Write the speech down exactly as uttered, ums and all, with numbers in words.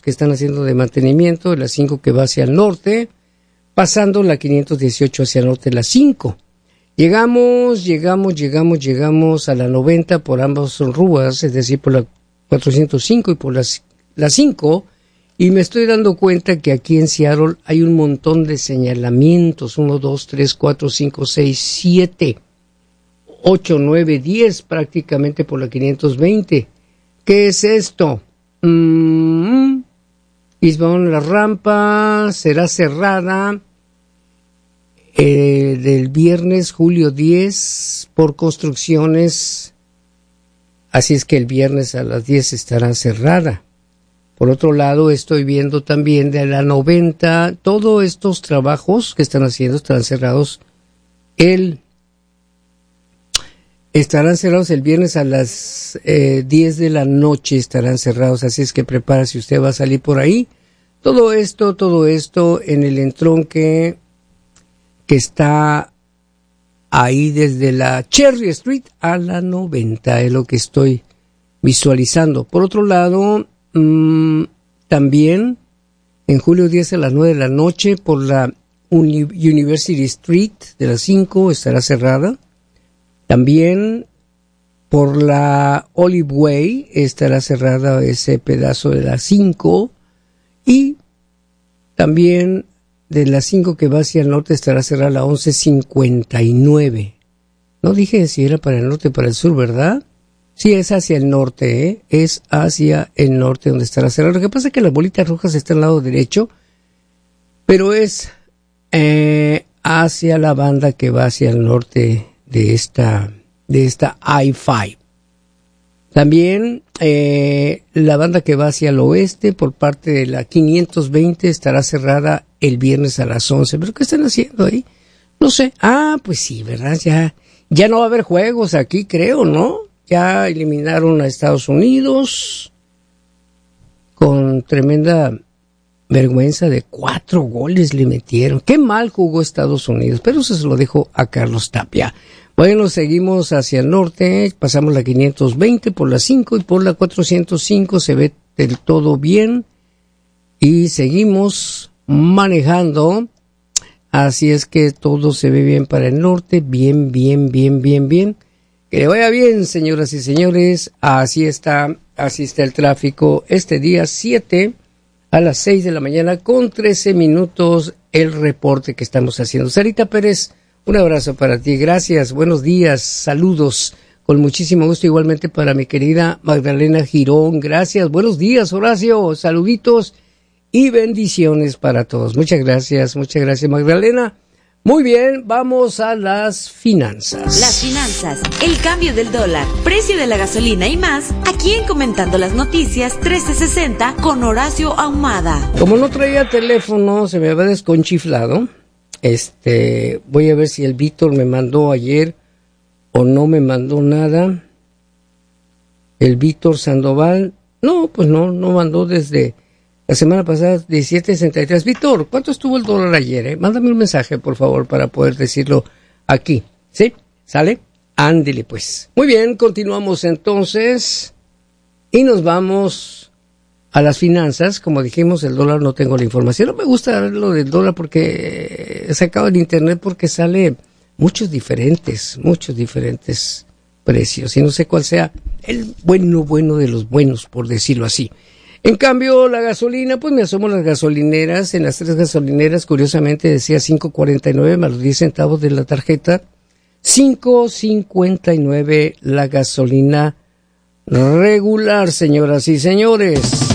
que están haciendo de mantenimiento, la cinco que va hacia el norte, pasando la quinientos dieciocho hacia el norte, la cinco. Llegamos, llegamos, llegamos, llegamos a la noventa por ambas ruas, es decir, por la cuatrocientos cinco y por la, la cinco, y me estoy dando cuenta que aquí en Seattle hay un montón de señalamientos, uno, dos, tres, cuatro, cinco, seis, siete, ocho, nueve, diez, prácticamente por la quinientos veinte. ¿Qué es esto? Mm, Eastbound, la rampa será cerrada eh, del viernes julio diez por construcciones, así es que el viernes a las diez estará cerrada. Por otro lado, estoy viendo también de la noventa, todos estos trabajos que están haciendo estarán cerrados el estarán cerrados el viernes a las eh, diez de la noche, estarán cerrados, así es que prepara si usted va a salir por ahí. Todo esto, todo esto en el entronque que está ahí desde la Cherry Street a la noventa, es lo que estoy visualizando. Por otro lado, mmm, también en julio diez a las nueve de la noche por la Uni- University Street de las cinco estará cerrada. También por la Olive Way estará cerrada ese pedazo de la cinco, y también de la cinco que va hacia el norte estará cerrada la once cincuenta y nueve. No dije si era para el norte o para el sur, ¿verdad? Sí, es hacia el norte, ¿eh? Es hacia el norte donde estará cerrada. Lo que pasa es que las bolitas rojas están al lado derecho, pero es eh, hacia la banda que va hacia el norte de esta de esta I cinco. También eh, la banda que va hacia el oeste por parte de la quinientos veinte estará cerrada el viernes a las once. ¿Pero qué están haciendo ahí? No sé. Ah, pues sí, ¿verdad? Ya, ya no va a haber juegos aquí, creo, ¿no? Ya eliminaron a Estados Unidos con tremenda vergüenza de cuatro goles le metieron. Qué mal jugó Estados Unidos, pero eso se lo dejo a Carlos Tapia. Bueno, seguimos hacia el norte, pasamos la quinientos veinte por la cinco y por la cuatrocientos cinco se ve del todo bien y seguimos manejando, así es que todo se ve bien para el norte, bien, bien, bien, bien, bien. Que le vaya bien, señoras y señores, así está, así está el tráfico este día siete a las seis de la mañana con trece minutos el reporte que estamos haciendo. Sarita Pérez, un abrazo para ti, gracias, buenos días, saludos, con muchísimo gusto, igualmente para mi querida Magdalena Girón, gracias, buenos días Horacio, saluditos y bendiciones para todos, muchas gracias, muchas gracias Magdalena. Muy bien, vamos a las finanzas. Las finanzas, el cambio del dólar, precio de la gasolina y más, aquí en Comentando las Noticias trece sesenta con Horacio Ahumada. Como no traía teléfono, se me había desconchiflado. Este, voy a ver si el Víctor me mandó ayer o no me mandó nada. El Víctor Sandoval, no, pues no, no mandó desde la semana pasada, diecisiete sesenta y tres. Víctor, ¿cuánto estuvo el dólar ayer? Eh? Mándame un mensaje, por favor, para poder decirlo aquí. ¿Sí? ¿Sale? Ándele, pues. Muy bien, continuamos entonces y nos vamos a las finanzas. Como dijimos, el dólar no tengo la información. No me gusta lo del dólar porque he sacado en internet porque sale muchos diferentes, muchos diferentes precios. Y no sé cuál sea el bueno, bueno de los buenos, por decirlo así. En cambio, la gasolina, pues me asomo a las gasolineras. En las tres gasolineras, curiosamente, decía cinco cuarenta y nueve más los diez centavos de la tarjeta. cinco cincuenta y nueve la gasolina regular, señoras y señores.